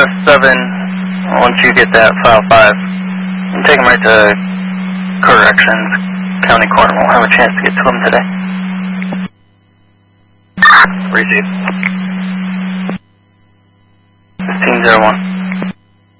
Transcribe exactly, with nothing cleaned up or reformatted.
oh seven, once you get that file five, and take them right to corrections, county court. Won't have a chance to get to them today. Receive. fifteen oh one.